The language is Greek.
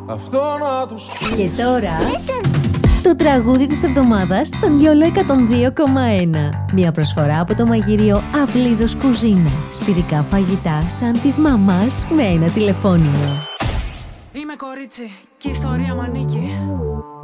αυτό να τους πει. Και τώρα το τραγούδι της εβδομάδας στον Γιόλο 102,1. Μια προσφορά από το μαγειρίο Αυλίδος Κουζίνα. Σπιτικά φαγητά σαν της μαμάς με ένα τηλεφώνημα. Είμαι κορίτσι και η ιστορία μ' ανήκει.